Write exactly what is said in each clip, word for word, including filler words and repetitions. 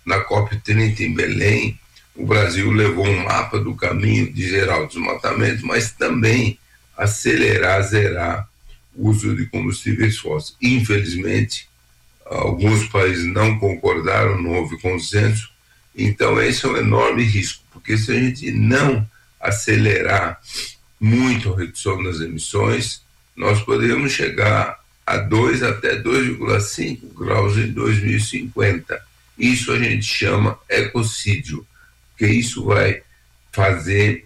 na COP trinta em Belém, o Brasil levou um mapa do caminho de zerar o desmatamento, mas também acelerar, zerar o uso de combustíveis fósseis. Infelizmente, alguns países não concordaram, não houve consenso, então esse é um enorme risco, porque se a gente não acelerar muito a redução das emissões, nós podemos chegar a dois até dois vírgula cinco graus em dois mil e cinquenta. Isso a gente chama ecocídio, porque isso vai fazer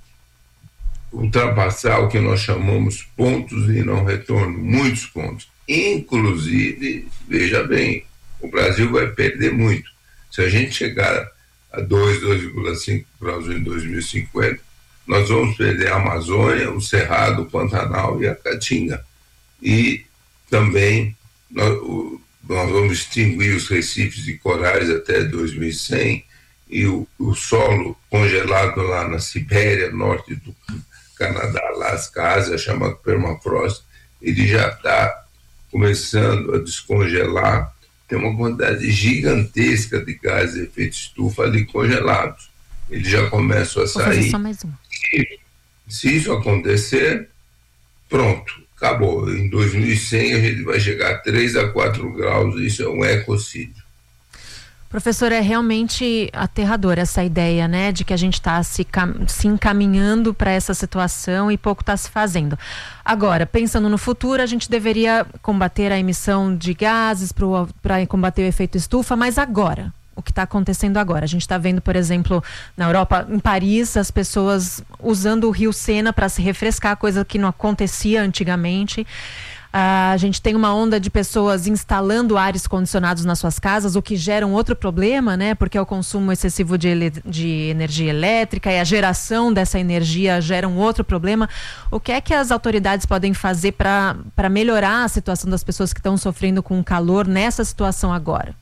ultrapassar o que nós chamamos pontos de não retorno, muitos pontos. Inclusive, veja bem, o Brasil vai perder muito. Se a gente chegar a dois, dois vírgula cinco graus em dois mil e cinquenta, nós vamos perder a Amazônia, o Cerrado, o Pantanal e a Caatinga. E também nós, o, nós vamos extinguir os recifes de corais até dois mil e cem, e o, o solo congelado lá na Sibéria, norte do Canadá, Alasca, Ásia, chamado permafrost, ele já está começando a descongelar. Tem uma quantidade gigantesca de gases de efeito estufa ali congelados. Eles já começam a sair. Só mais uma. Se, se isso acontecer, pronto, acabou. Em dois mil e cem a gente vai chegar a três a quatro graus, isso é um ecocídio. Professor, é realmente aterrador essa ideia, né, de que a gente está se, se encaminhando para essa situação e pouco está se fazendo. Agora, pensando no futuro, a gente deveria combater a emissão de gases para combater o efeito estufa, mas agora, o que está acontecendo agora? A gente está vendo, por exemplo, na Europa, em Paris, as pessoas usando o rio Sena para se refrescar, coisa que não acontecia antigamente. Uh, a gente tem uma onda de pessoas instalando ares condicionados nas suas casas, o que gera um outro problema, né? Porque é o consumo excessivo de, ele, de energia elétrica e a geração dessa energia gera um outro problema. O que é que as autoridades podem fazer para para melhorar a situação das pessoas que estão sofrendo com o calor nessa situação agora?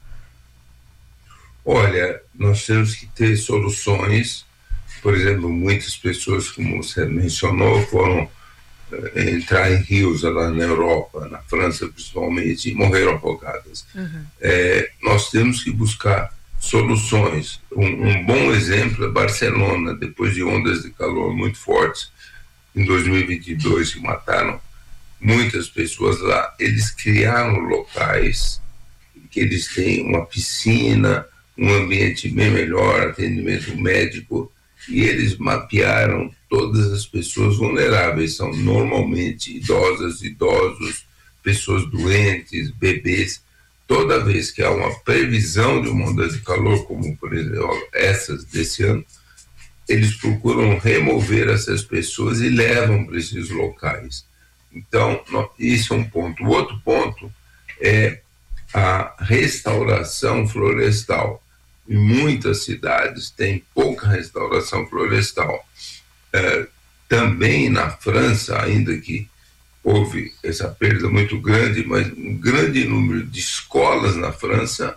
Olha, nós temos que ter soluções. Por exemplo, muitas pessoas, como você mencionou, foram entrar em rios lá na Europa, na França principalmente, e morreram afogadas. Uhum. É, nós temos que buscar soluções. Um, um bom exemplo é Barcelona, depois de ondas de calor muito fortes, em dois mil e vinte e dois, que mataram muitas pessoas lá. Eles criaram locais que eles têm uma piscina, um ambiente bem melhor, atendimento médico, e eles mapearam todas as pessoas vulneráveis, são normalmente idosas, idosos, pessoas doentes, bebês. Toda vez que há uma previsão de uma onda de calor, como por exemplo essas desse ano, eles procuram remover essas pessoas e levam para esses locais. Então, isso é um ponto. O outro ponto é a restauração florestal. Em muitas cidades tem pouca restauração florestal. É, também na França, ainda que houve essa perda muito grande, mas um grande número de escolas na França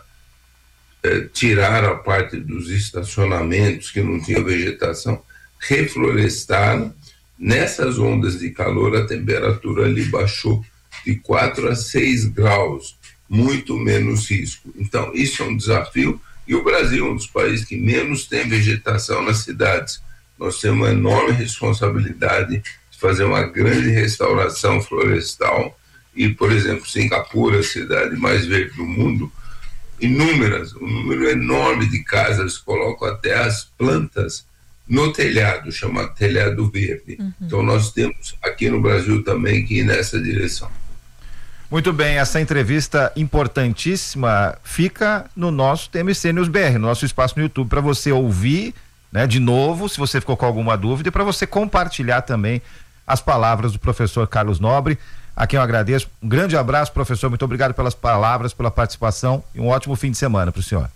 é, tiraram a parte dos estacionamentos que não tinham vegetação, reflorestaram. Nessas ondas de calor, a temperatura ali baixou de quatro a seis graus, muito menos risco. Então, isso é um desafio. E o Brasil é um dos países que menos tem vegetação nas cidades. Nós temos uma enorme responsabilidade de fazer uma grande restauração florestal. E, por exemplo, Singapura, a cidade mais verde do mundo, inúmeras, um número enorme de casas colocam até as plantas no telhado, chamado telhado verde. Uhum. Então nós temos aqui no Brasil também que ir nessa direção. Muito bem, essa entrevista importantíssima fica no nosso T M C News B R, no nosso espaço no YouTube, para você ouvir, né, de novo, se você ficou com alguma dúvida, e para você compartilhar também as palavras do professor Carlos Nobre, a quem eu agradeço. Um grande abraço, professor, muito obrigado pelas palavras, pela participação e um ótimo fim de semana para o senhor.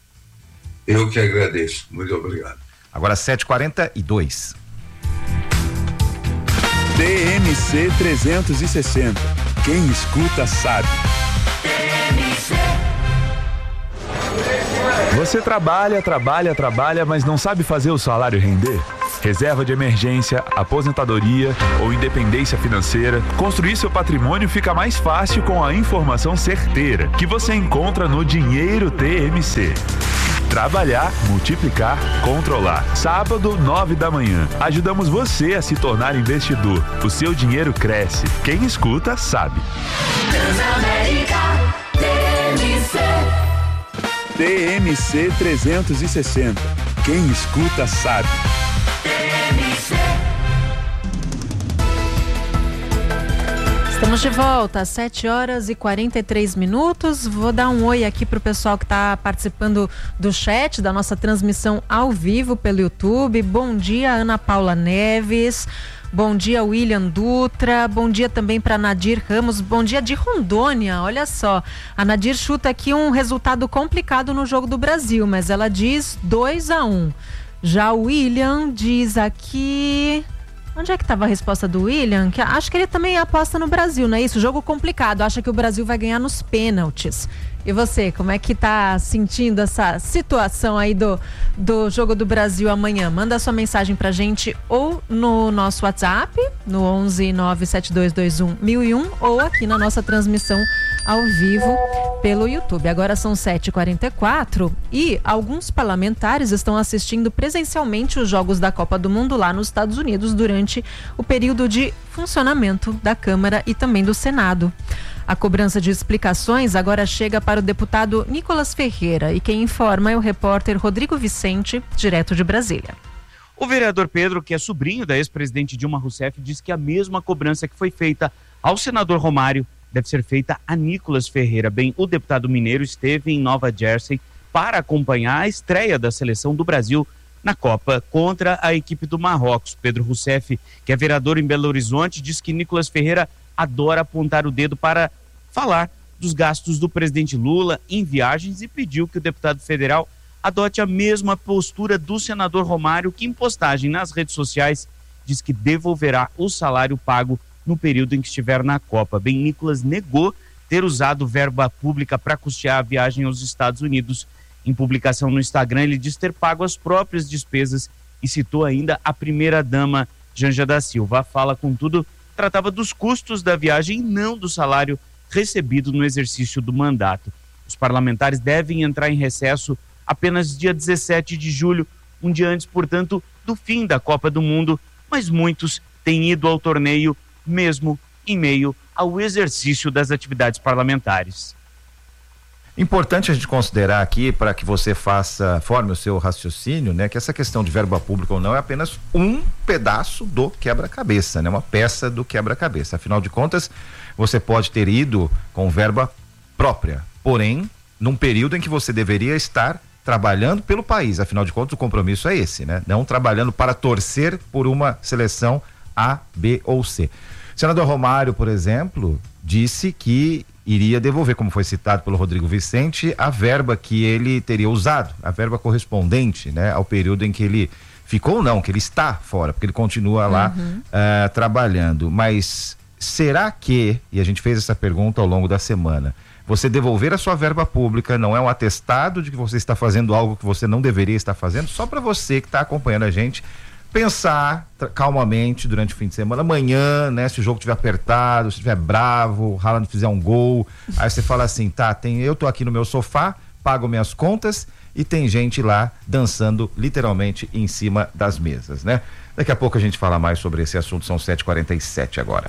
Eu que agradeço, muito obrigado. Agora sete e quarenta e dois. T M C trezentos e sessenta. Quem escuta sabe. Você trabalha, trabalha, trabalha, mas não sabe fazer o salário render? Reserva de emergência, aposentadoria ou independência financeira, construir seu patrimônio fica mais fácil com a informação certeira que você encontra no Dinheiro T M C. Trabalhar, multiplicar, controlar. Sábado, nove da manhã. Ajudamos você a se tornar investidor. O seu dinheiro cresce. Quem escuta, sabe. Transamérica, T M C. T M C trezentos e sessenta. Quem escuta, sabe. T M C. Estamos de volta às sete horas e quarenta e três minutos. Vou dar um oi aqui para o pessoal que está participando do chat, da nossa transmissão ao vivo pelo YouTube. Bom dia, Ana Paula Neves. Bom dia, William Dutra. Bom dia também para Nadir Ramos. Bom dia de Rondônia. Olha só, a Nadir chuta aqui um resultado complicado no jogo do Brasil, mas ela diz dois a um. Já o William diz aqui... Onde é que estava a resposta do William? Que acho que ele também aposta no Brasil, não é isso? Jogo complicado, acha que o Brasil vai ganhar nos pênaltis. E você, como é que tá sentindo essa situação aí do, do jogo do Brasil amanhã? Manda sua mensagem pra gente ou no nosso WhatsApp, no onze nove sete dois dois um mil e um, ou aqui na nossa transmissão ao vivo pelo YouTube. Agora são sete e quarenta e quatro e alguns parlamentares estão assistindo presencialmente os Jogos da Copa do Mundo lá nos Estados Unidos durante o período de funcionamento da Câmara e também do Senado. A cobrança de explicações agora chega para o deputado Nicolas Ferreira e quem informa é o repórter Rodrigo Vicente, direto de Brasília. O vereador Pedro, que é sobrinho da ex-presidente Dilma Rousseff, diz que a mesma cobrança que foi feita ao senador Romário deve ser feita a Nicolas Ferreira. Bem, o deputado mineiro esteve em Nova Jersey para acompanhar a estreia da seleção do Brasil na Copa contra a equipe do Marrocos. Pedro Rousseff, que é vereador em Belo Horizonte, diz que Nicolas Ferreira adora apontar o dedo para falar dos gastos do presidente Lula em viagens e pediu que o deputado federal adote a mesma postura do senador Romário, que em postagem nas redes sociais diz que devolverá o salário pago no período em que estiver na Copa. Bem, Nicolas negou ter usado verba pública para custear a viagem aos Estados Unidos. Em publicação no Instagram, ele diz ter pago as próprias despesas e citou ainda a primeira-dama Janja da Silva. A fala, contudo, tratava dos custos da viagem e não do salário recebido no exercício do mandato. Os parlamentares devem entrar em recesso apenas dia dezessete de julho, um dia antes, portanto, do fim da Copa do Mundo, mas muitos têm ido ao torneio mesmo em meio ao exercício das atividades parlamentares. Importante a gente considerar aqui, para que você faça, forme o seu raciocínio, né, que essa questão de verba pública ou não é apenas um pedaço do quebra-cabeça, né, uma peça do quebra-cabeça. Afinal de contas, você pode ter ido com verba própria, porém, num período em que você deveria estar trabalhando pelo país. Afinal de contas, o compromisso é esse, né? Não trabalhando para torcer por uma seleção A, B ou C. O senador Romário, por exemplo, disse que iria devolver, como foi citado pelo Rodrigo Vicente, a verba que ele teria usado, a verba correspondente, né, ao período em que ele ficou, não, que ele está fora, porque ele continua lá uhum. uh, trabalhando. Mas será que, e a gente fez essa pergunta ao longo da semana, você devolver a sua verba pública não é um atestado de que você está fazendo algo que você não deveria estar fazendo? Só para você que está acompanhando a gente pensar calmamente durante o fim de semana, amanhã, né, se o jogo estiver apertado, se estiver bravo, o Haaland fizer um gol, aí você fala assim, tá, tem, eu tô aqui no meu sofá, pago minhas contas e tem gente lá dançando literalmente em cima das mesas, né? Daqui a pouco a gente fala mais sobre esse assunto, são sete e quarenta e sete agora.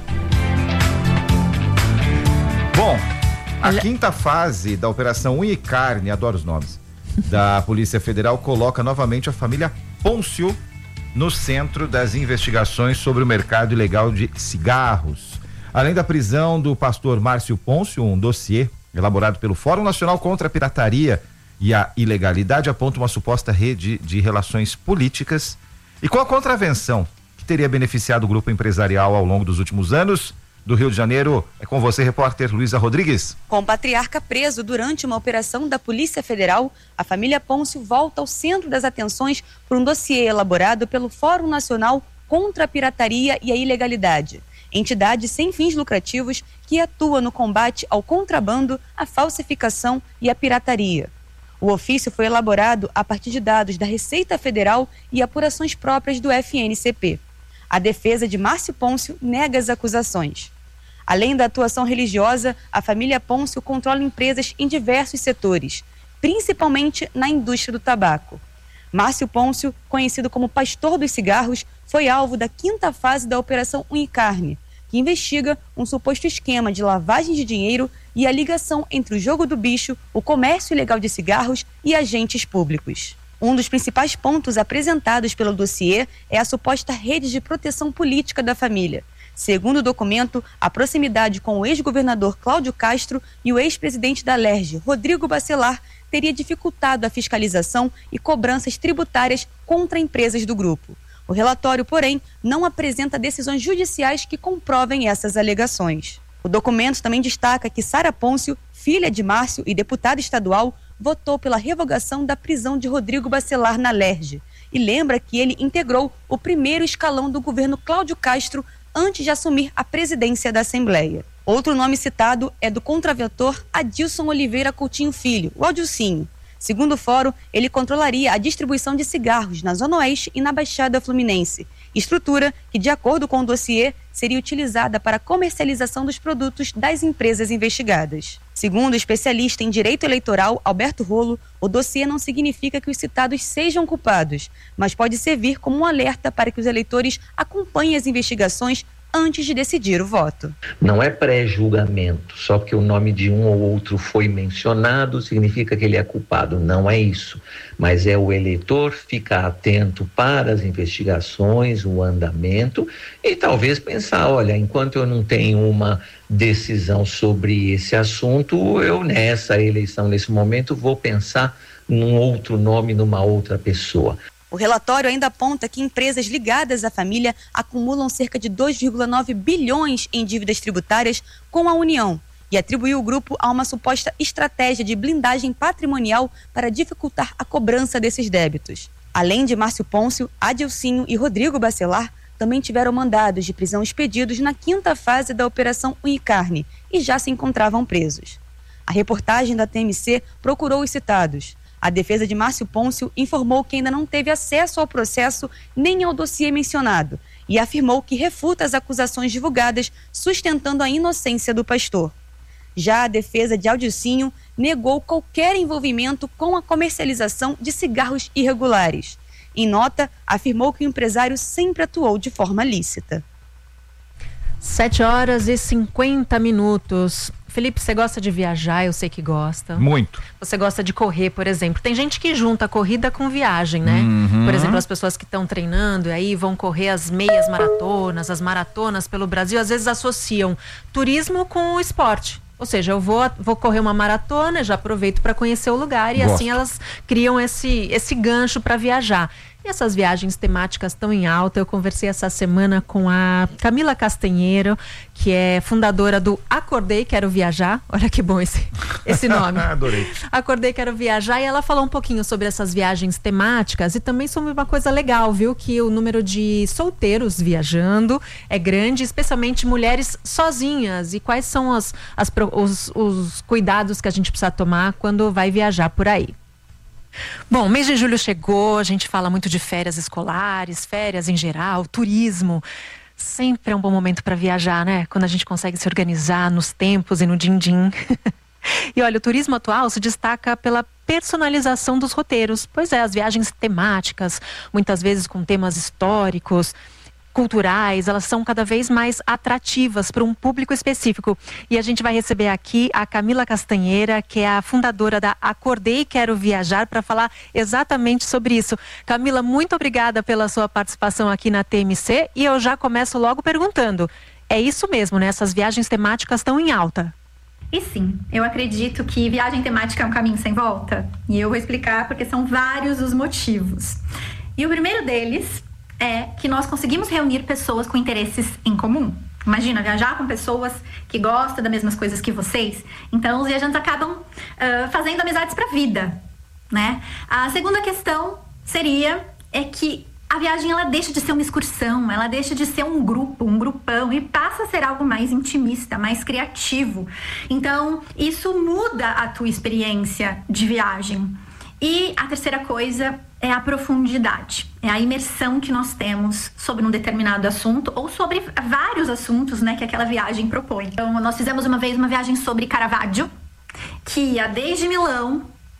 Bom, a Olha... quinta fase da Operação Unha e Carne, adoro os nomes, da Polícia Federal coloca novamente a família Pôncio no centro das investigações sobre o mercado ilegal de cigarros. Além da prisão do pastor Márcio Pôncio, um dossiê elaborado pelo Fórum Nacional contra a Pirataria e a Ilegalidade aponta uma suposta rede de relações políticas e com a contravenção que teria beneficiado o grupo empresarial ao longo dos últimos anos. Do Rio de Janeiro, é com você, repórter Luísa Rodrigues. Com o patriarca preso durante uma operação da Polícia Federal, a família Pôncio volta ao centro das atenções por um dossiê elaborado pelo Fórum Nacional contra a Pirataria e a Ilegalidade, entidade sem fins lucrativos que atua no combate ao contrabando, à falsificação e à pirataria. O ofício foi elaborado a partir de dados da Receita Federal e apurações próprias do F N C P. A defesa de Márcio Pôncio nega as acusações. Além da atuação religiosa, a família Pôncio controla empresas em diversos setores. principalmente na indústria do tabaco. Márcio Pôncio, conhecido como Pastor dos Cigarros, foi alvo da quinta fase da Operação Unicarne, que investiga um suposto esquema de lavagem de dinheiro e a ligação entre o jogo do bicho, o comércio ilegal de cigarros e agentes públicos. Um dos principais pontos apresentados pelo dossiê é a suposta rede de proteção política da família. Segundo o documento, a proximidade com o ex-governador Cláudio Castro e o ex-presidente da Alerj, Rodrigo Bacelar, teria dificultado a fiscalização e cobranças tributárias contra empresas do grupo. O relatório, porém, não apresenta decisões judiciais que comprovem essas alegações. O documento também destaca que Sara Pôncio, filha de Márcio e deputada estadual, votou pela revogação da prisão de Rodrigo Bacelar na Alerj e lembra que ele integrou o primeiro escalão do governo Cláudio Castro antes de assumir a presidência da Assembleia. Outro nome citado é do contraventor Adilson Oliveira Coutinho Filho, o Adilcinho. Segundo o fórum, ele controlaria a distribuição de cigarros na Zona Oeste e na Baixada Fluminense, estrutura que, de acordo com o dossiê, seria utilizada para a comercialização dos produtos das empresas investigadas. Segundo o especialista em direito eleitoral, Alberto Rolo, o dossiê não significa que os citados sejam culpados, mas pode servir como um alerta para que os eleitores acompanhem as investigações antes de decidir o voto. Não é pré-julgamento, só porque o nome de um ou outro foi mencionado significa que ele é culpado, não é isso. Mas é o eleitor ficar atento para as investigações, o andamento e talvez pensar, olha, enquanto eu não tenho uma decisão sobre esse assunto, eu nessa eleição, nesse momento, vou pensar num outro nome, numa outra pessoa. O relatório ainda aponta que empresas ligadas à família acumulam cerca de dois vírgula nove bilhões em dívidas tributárias com a União e atribuiu o grupo a uma suposta estratégia de blindagem patrimonial para dificultar a cobrança desses débitos. Além de Márcio Pôncio, Adilcinho e Rodrigo Bacelar, também tiveram mandados de prisão expedidos na quinta fase da Operação Unicarne e já se encontravam presos. A reportagem da T M C procurou os citados. A defesa de Márcio Pôncio informou que ainda não teve acesso ao processo nem ao dossiê mencionado e afirmou que refuta as acusações divulgadas, sustentando a inocência do pastor. Já a defesa de Adilcinho negou qualquer envolvimento com a comercialização de cigarros irregulares. Em nota, afirmou que o empresário sempre atuou de forma lícita. sete horas e cinquenta minutos. Felipe, você gosta de viajar? Eu sei que gosta. Muito. Você gosta de correr, por exemplo. Tem gente que junta corrida com viagem, né? Uhum. Por exemplo, as pessoas que estão treinando e aí vão correr as meias maratonas, as maratonas pelo Brasil, às vezes associam turismo com o esporte. Ou seja, eu vou, vou correr uma maratona, já aproveito para conhecer o lugar e Gosto. assim elas criam esse, esse gancho para viajar. E essas viagens temáticas estão em alta. Eu conversei essa semana com a Camila Castanheiro, que é fundadora do Acordei Quero Viajar. Olha que bom esse, esse nome. Adorei. Acordei Quero Viajar, e ela falou um pouquinho sobre essas viagens temáticas e também sobre uma coisa legal, viu? Que o número de solteiros viajando é grande, especialmente mulheres sozinhas. E quais são as, as, os, os cuidados que a gente precisa tomar quando vai viajar por aí. Bom, o mês de julho chegou, a gente fala muito de férias escolares, férias em geral, turismo. Sempre é um bom momento para viajar, né? Quando a gente consegue se organizar nos tempos e no din-din. E olha, o turismo atual se destaca pela personalização dos roteiros. Pois é, as viagens temáticas, muitas vezes com temas históricos, culturais, elas são cada vez mais atrativas para um público específico. E a gente vai receber aqui a Camila Castanheira, que é a fundadora da Acordei Quero Viajar, para falar exatamente sobre isso. Camila, muito obrigada pela sua participação aqui na T M C, e eu já começo logo perguntando, é isso mesmo, né? Essas viagens temáticas estão em alta? E sim, eu acredito que viagem temática é um caminho sem volta. E eu vou explicar porque são vários os motivos. E o primeiro deles é que nós conseguimos reunir pessoas com interesses em comum. Imagina, viajar com pessoas que gostam das mesmas coisas que vocês. Então, os viajantes acabam uh, fazendo amizades para a vida, né? A segunda questão seria é que a viagem, ela deixa de ser uma excursão, ela deixa de ser um grupo, um grupão, e passa a ser algo mais intimista, mais criativo. Então, isso muda a tua experiência de viagem. E a terceira coisa é a profundidade, é a imersão que nós temos sobre um determinado assunto ou sobre vários assuntos, né, que aquela viagem propõe. Então, nós fizemos uma vez uma viagem sobre Caravaggio, que ia desde Milão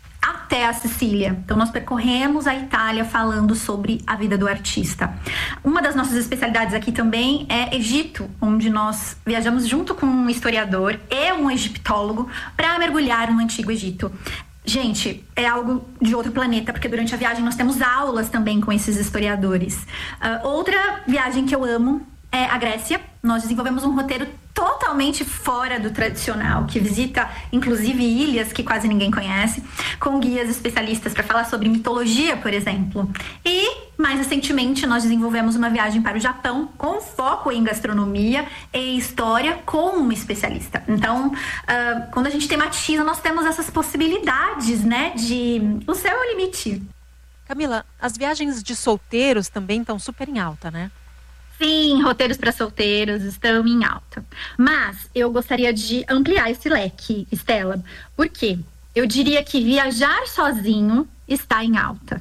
até a Sicília. Então nós percorremos a Itália falando sobre a vida do artista. Uma das nossas especialidades aqui também é Egito, onde nós viajamos junto com um historiador e um egiptólogo para mergulhar no Antigo Egito. Gente, é algo de outro planeta, porque durante a viagem nós temos aulas também com esses historiadores. Uh, outra viagem que eu amo é a Grécia. Nós desenvolvemos um roteiro totalmente fora do tradicional, que visita inclusive ilhas que quase ninguém conhece, com guias especialistas para falar sobre mitologia, por exemplo. E, mais recentemente, nós desenvolvemos uma viagem para o Japão com foco em gastronomia e história com uma especialista. Então, uh, quando a gente tematiza, nós temos essas possibilidades, né, de... O céu é o limite. Camila, as viagens de solteiros também estão super em alta, né? Sim, roteiros para solteiros estão em alta. Mas eu gostaria de ampliar esse leque, Estela. Por quê? Eu diria que viajar sozinho está em alta.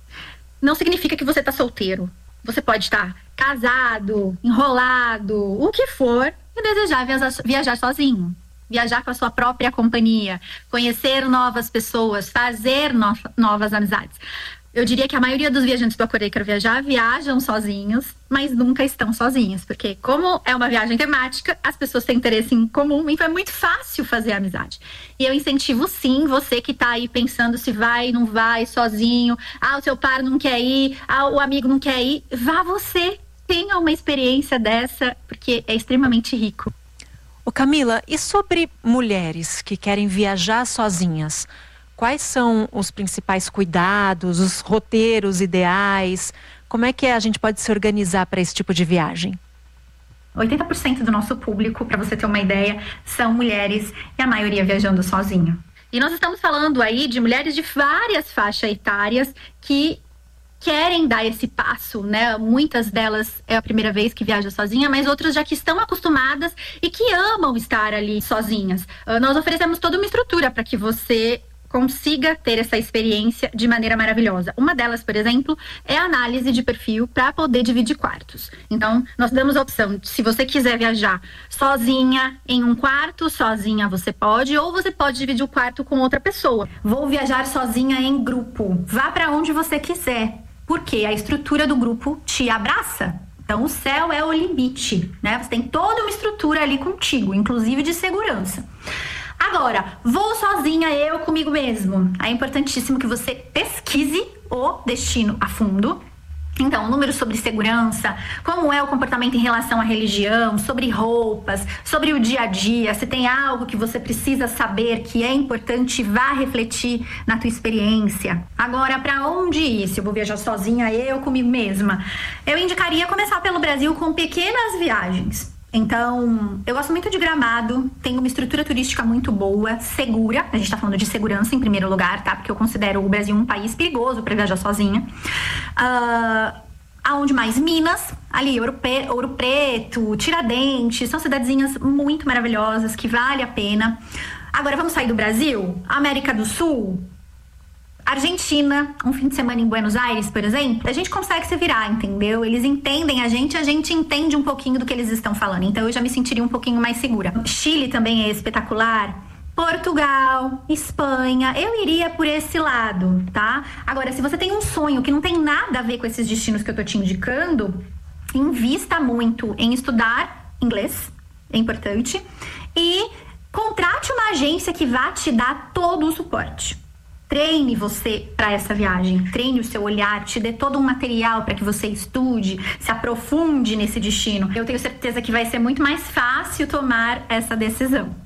Não significa que você está solteiro. Você pode estar casado, enrolado, o que for, e desejar viajar, viajar sozinho. Viajar com a sua própria companhia, conhecer novas pessoas, fazer no, novas amizades. Eu diria que a maioria dos viajantes do Acordei Quero Viajar viajam sozinhos, mas nunca estão sozinhos, porque como é uma viagem temática, as pessoas têm interesse em comum, então é muito fácil fazer amizade. E eu incentivo sim você que está aí pensando se vai, não vai, sozinho, ah, o seu par não quer ir, ah, o amigo não quer ir, vá você, tenha uma experiência dessa, porque é extremamente rico. Ô Camila, e sobre mulheres que querem viajar sozinhas? Quais são os principais cuidados, os roteiros ideais? Como é que a gente pode se organizar para esse tipo de viagem? oitenta por cento do nosso público, para você ter uma ideia, são mulheres e a maioria viajando sozinha. E nós estamos falando aí de mulheres de várias faixas etárias que querem dar esse passo, né? Muitas delas é a primeira vez que viajam sozinha, mas outras já que estão acostumadas e que amam estar ali sozinhas. Uh, nós oferecemos toda uma estrutura para que você consiga ter essa experiência de maneira maravilhosa. Uma delas, por exemplo, é a análise de perfil para poder dividir quartos. Então, nós damos a opção, se você quiser viajar sozinha em um quarto, sozinha você pode, ou você pode dividir o quarto com outra pessoa. Vou viajar sozinha em grupo. Vá para onde você quiser, porque a estrutura do grupo te abraça. Então, o céu é o limite, né? Você tem toda uma estrutura ali contigo, inclusive de segurança. Agora, vou sozinha, eu comigo mesmo. É importantíssimo que você pesquise o destino a fundo. Então, números sobre segurança, como é o comportamento em relação à religião, sobre roupas, sobre o dia a dia, se tem algo que você precisa saber que é importante, vá refletir na tua experiência. Agora, para onde ir? Se eu vou viajar sozinha, eu comigo mesma? Eu indicaria começar pelo Brasil com pequenas viagens. Então, eu gosto muito de Gramado, tem uma estrutura turística muito boa, segura. A gente tá falando de segurança em primeiro lugar, tá? Porque eu considero o Brasil um país perigoso para viajar sozinha. Uh, aonde mais? Minas, ali, Ouro, Pe- Ouro Preto, Tiradentes, são cidadezinhas muito maravilhosas que vale a pena. Agora, vamos sair do Brasil? América do Sul, Argentina, um fim de semana em Buenos Aires, por exemplo, a gente consegue se virar, entendeu? Eles entendem a gente, a gente entende um pouquinho do que eles estão falando. Então eu já me sentiria um pouquinho mais segura. Chile também é espetacular. Portugal, Espanha, eu iria por esse lado, tá? Agora, se você tem um sonho que não tem nada a ver com esses destinos que eu tô te indicando, invista muito em estudar inglês, é importante, e contrate uma agência que vá te dar todo o suporte. Treine você para essa viagem, treine o seu olhar, te dê todo um material para que você estude, se aprofunde nesse destino. Eu tenho certeza que vai ser muito mais fácil tomar essa decisão.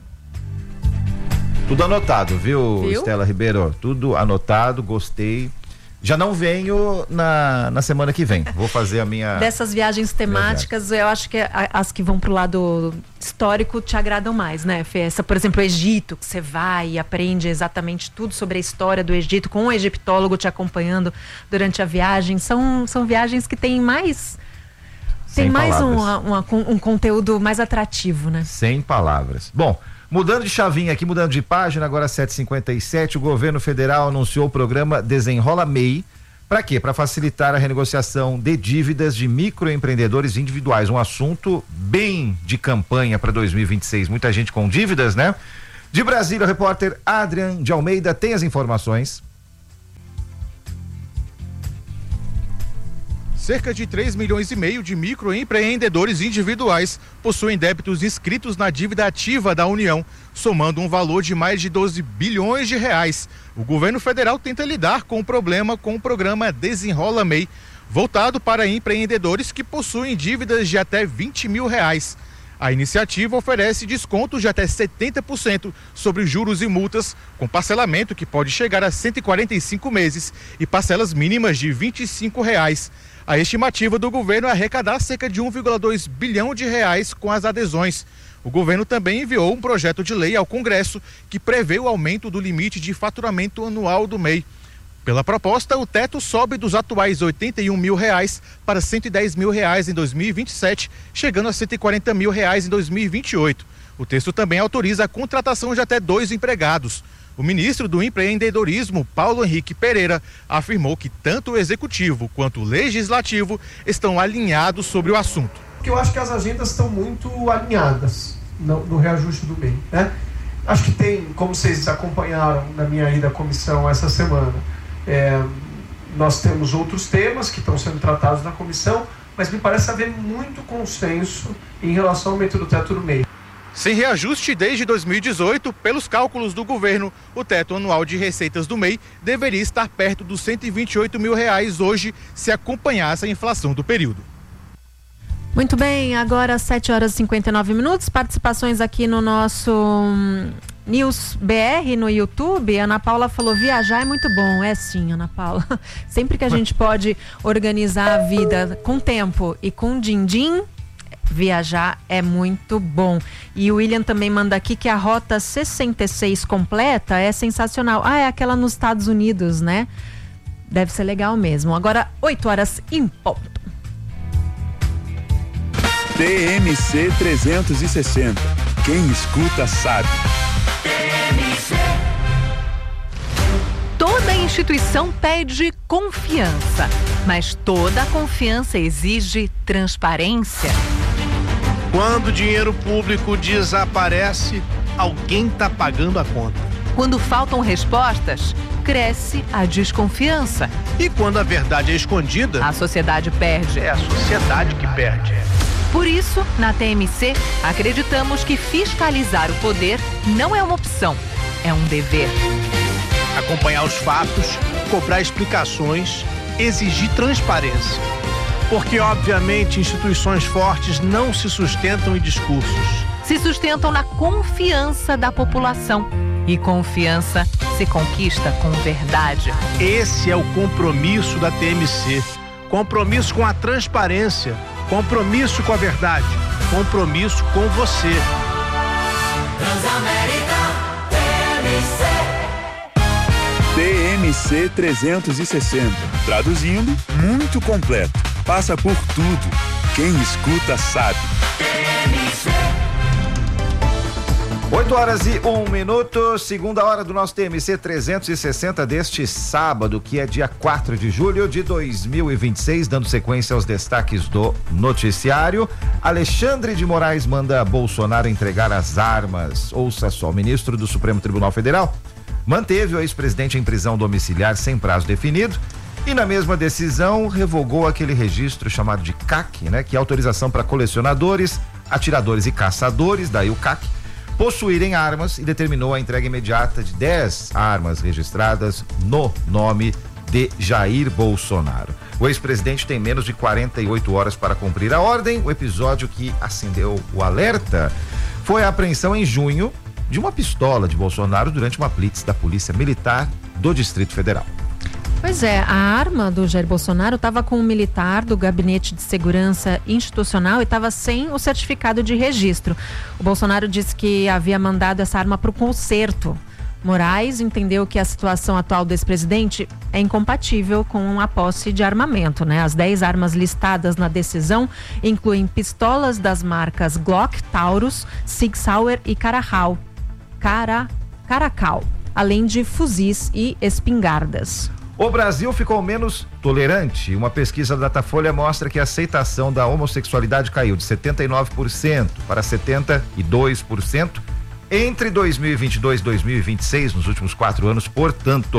Tudo anotado, viu, Viu? Estela Ribeiro? Tudo anotado, gostei. Já não venho na, na semana que vem. Vou fazer a minha... Dessas viagens temáticas, eu acho que a- as que vão pro lado histórico te agradam mais, né, Fê? Essa, por exemplo, o Egito, que você vai e aprende exatamente tudo sobre a história do Egito, com um egiptólogo te acompanhando durante a viagem. São, são viagens que têm mais... Tem Sem mais um, palavras. uma- um conteúdo mais atrativo, né? Sem palavras. Bom, mudando de chavinha aqui, mudando de página, agora sete e cinquenta e sete, o governo federal anunciou o programa Desenrola M E I. Para quê? Para facilitar a renegociação de dívidas de microempreendedores individuais. Um assunto bem de campanha para dois mil e vinte e seis. Muita gente com dívidas, né? De Brasília, o repórter Adrian de Almeida tem as informações. Cerca de três milhões e meio de microempreendedores individuais possuem débitos inscritos na dívida ativa da União, somando um valor de mais de doze bilhões de reais. O governo federal tenta lidar com o problema com o programa Desenrola M E I, voltado para empreendedores que possuem dívidas de até vinte mil reais. A iniciativa oferece descontos de até setenta por cento sobre juros e multas, com parcelamento que pode chegar a cento e quarenta e cinco meses e parcelas mínimas de vinte e cinco reais. A estimativa do governo é arrecadar cerca de um vírgula dois bilhão de reais com as adesões. O governo também enviou um projeto de lei ao Congresso que prevê o aumento do limite de faturamento anual do M E I. Pela proposta, o teto sobe dos atuais oitenta e um mil reais para cento e dez mil reais em dois mil e vinte e sete, chegando a cento e quarenta mil reais em dois mil e vinte e oito. O texto também autoriza a contratação de até dois empregados. O ministro do Empreendedorismo, Paulo Henrique Pereira, afirmou que tanto o executivo quanto o legislativo estão alinhados sobre o assunto. Porque eu acho que as agendas estão muito alinhadas no, no reajuste do M E I, né? Acho que tem, como vocês acompanharam na minha ida à comissão essa semana, é, nós temos outros temas que estão sendo tratados na comissão, mas me parece haver muito consenso em relação ao aumento do teto do M E I. Sem reajuste desde dois mil e dezoito, pelos cálculos do governo, o teto anual de receitas do M E I deveria estar perto dos cento e vinte e oito mil reais hoje, se acompanhasse a inflação do período. Muito bem, agora sete horas e cinquenta e nove minutos, participações aqui no nosso hum, News B R no YouTube. Ana Paula falou: viajar é muito bom. É sim, Ana Paula. Sempre que a gente pode organizar a vida com tempo e com din-din, viajar é muito bom. E o William também manda aqui que a rota sessenta e seis completa é sensacional. Ah, é aquela nos Estados Unidos, né? Deve ser legal mesmo. Agora, oito horas em ponto. T M C trezentos e sessenta. Quem escuta sabe. Toda instituição pede confiança, mas toda confiança exige transparência. Quando o dinheiro público desaparece, alguém está pagando a conta. Quando faltam respostas, cresce a desconfiança. E quando a verdade é escondida, a sociedade perde. É a sociedade que perde. Por isso, na T M C, acreditamos que fiscalizar o poder não é uma opção, é um dever. Acompanhar os fatos, cobrar explicações, exigir transparência. Porque, obviamente, instituições fortes não se sustentam em discursos. Se sustentam na confiança da população. E confiança se conquista com verdade. Esse é o compromisso da T M C. Compromisso com a transparência. Compromisso com a verdade. Compromisso com você. Transamérica T M C. T M C trezentos e sessenta. Traduzindo, muito completo. Passa por tudo. Quem escuta sabe. oito horas e um minuto, segunda hora do nosso T M C trezentos e sessenta deste sábado, que é dia quatro de julho de dois mil e vinte e seis, dando sequência aos destaques do noticiário. Alexandre de Moraes manda Bolsonaro entregar as armas. Ouça só, o ministro do Supremo Tribunal Federal manteve o ex-presidente em prisão domiciliar sem prazo definido e na mesma decisão revogou aquele registro chamado de C A C, né, que é autorização para colecionadores, atiradores e caçadores, daí o C A C, possuírem armas, e determinou a entrega imediata de dez armas registradas no nome de Jair Bolsonaro. O ex-presidente tem menos de quarenta e oito horas para cumprir a ordem. O episódio que acendeu o alerta foi a apreensão em junho de uma pistola de Bolsonaro durante uma blitz da Polícia Militar do Distrito Federal. Pois é, a arma do Jair Bolsonaro estava com um militar do Gabinete de Segurança Institucional e estava sem o certificado de registro. O Bolsonaro disse que havia mandado essa arma para o concerto. Moraes entendeu que a situação atual do ex-presidente é incompatível com a posse de armamento, né? As dez armas listadas na decisão incluem pistolas das marcas Glock, Taurus, Sig Sauer e Caracal, Cara, Caracal, além de fuzis e espingardas. O Brasil ficou menos tolerante. Uma pesquisa da Datafolha mostra que a aceitação da homossexualidade caiu de setenta e nove por cento para setenta e dois por cento entre dois mil e vinte e dois e dois mil e vinte e seis, nos últimos quatro anos, portanto.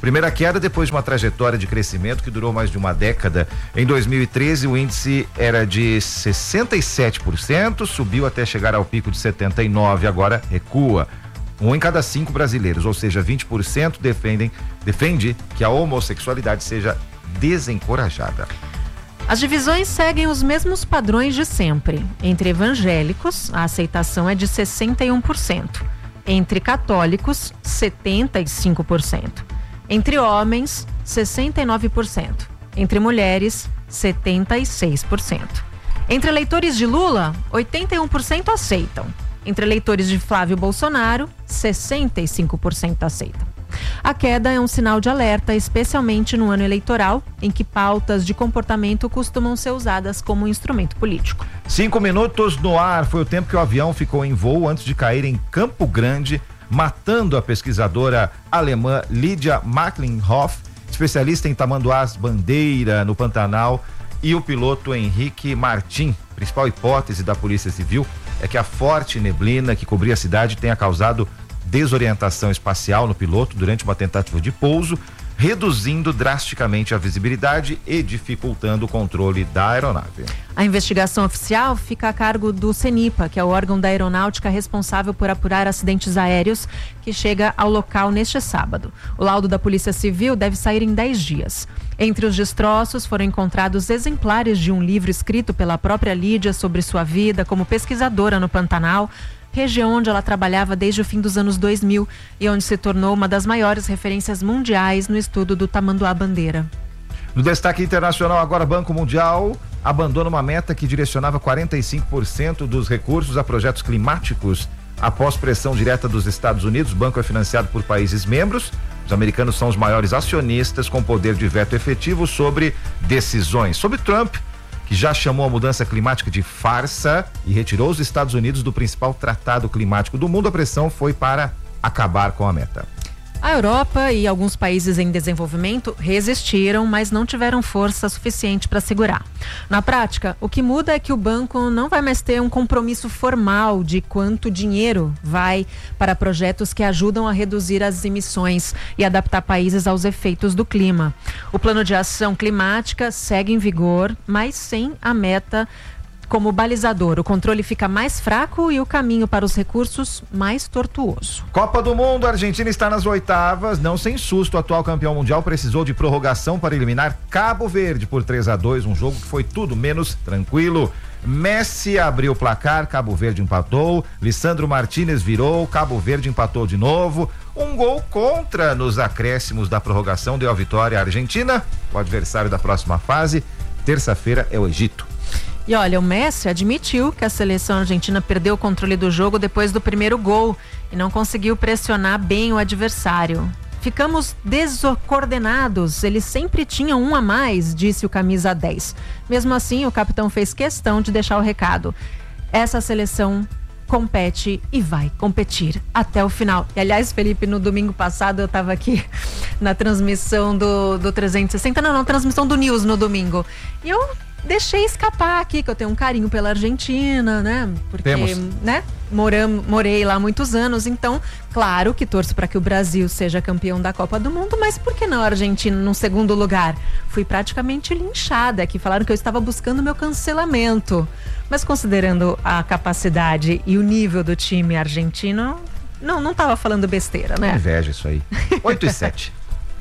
Primeira queda depois de uma trajetória de crescimento que durou mais de uma década. Em dois mil e treze, o índice era de sessenta e sete por cento, subiu até chegar ao pico de setenta e nove por cento, agora recua. Um em cada cinco brasileiros, ou seja, vinte por cento defendem, defende que a homossexualidade seja desencorajada. As divisões seguem os mesmos padrões de sempre. Entre evangélicos, a aceitação é de sessenta e um por cento. Entre católicos, setenta e cinco por cento. Entre homens, sessenta e nove por cento. Entre mulheres, setenta e seis por cento. Entre eleitores de Lula, oitenta e um por cento aceitam. Entre eleitores de Flávio Bolsonaro, sessenta e cinco por cento aceitam. A queda é um sinal de alerta, especialmente no ano eleitoral, em que pautas de comportamento costumam ser usadas como instrumento político. Cinco minutos no ar foi o tempo que o avião ficou em voo antes de cair em Campo Grande, matando a pesquisadora alemã Lydia Macklinhoff, especialista em tamanduás bandeira no Pantanal, e o piloto Henrique Martin. Principal hipótese da Polícia Civil é que a forte neblina que cobria a cidade tenha causado desorientação espacial no piloto durante uma tentativa de pouso, reduzindo drasticamente a visibilidade e dificultando o controle da aeronave. A investigação oficial fica a cargo do CENIPA, que é o órgão da aeronáutica responsável por apurar acidentes aéreos, que chega ao local neste sábado. O laudo da Polícia Civil deve sair em dez dias. Entre os destroços foram encontrados exemplares de um livro escrito pela própria Lídia sobre sua vida como pesquisadora no Pantanal, região onde ela trabalhava desde o fim dos anos dois mil e onde se tornou uma das maiores referências mundiais no estudo do tamanduá-bandeira. No destaque internacional, agora, Banco Mundial abandona uma meta que direcionava quarenta e cinco por cento dos recursos a projetos climáticos. Após pressão direta dos Estados Unidos, o banco é financiado por países membros. Os americanos são os maiores acionistas com poder de veto efetivo sobre decisões. Sobre Trump, que já chamou a mudança climática de farsa e retirou os Estados Unidos do principal tratado climático do mundo, a pressão foi para acabar com a meta. A Europa e alguns países em desenvolvimento resistiram, mas não tiveram força suficiente para segurar. Na prática, o que muda é que o banco não vai mais ter um compromisso formal de quanto dinheiro vai para projetos que ajudam a reduzir as emissões e adaptar países aos efeitos do clima. O plano de ação climática segue em vigor, mas sem a meta como balizador. O controle fica mais fraco e o caminho para os recursos mais tortuoso. Copa do Mundo, a Argentina está nas oitavas, não sem susto. O atual campeão mundial precisou de prorrogação para eliminar Cabo Verde por três a dois, um jogo que foi tudo menos tranquilo. Messi abriu o placar, Cabo Verde empatou, Lisandro Martínez virou, Cabo Verde empatou de novo. Um gol contra nos acréscimos da prorrogação deu a vitória à Argentina. O adversário da próxima fase, terça-feira, é o Egito. E olha, o Messi admitiu que a seleção argentina perdeu o controle do jogo depois do primeiro gol e não conseguiu pressionar bem o adversário. Ficamos descoordenados, eles sempre tinham um a mais, disse o camisa dez. Mesmo assim, o capitão fez questão de deixar o recado. Essa seleção compete e vai competir até o final. E aliás, Felipe, no domingo passado eu estava aqui na transmissão do, do trezentos e sessenta, não, não, transmissão do News no domingo. E eu deixei escapar aqui que eu tenho um carinho pela Argentina, né? Porque, Temos. né? Moram, morei lá há muitos anos, então, claro que torço para que o Brasil seja campeão da Copa do Mundo, mas por que não a Argentina no segundo lugar? Fui praticamente linchada aqui, falaram que eu estava buscando meu cancelamento. Mas considerando a capacidade e o nível do time argentino, não, não estava falando besteira, né? Inveja isso aí. oito e sete.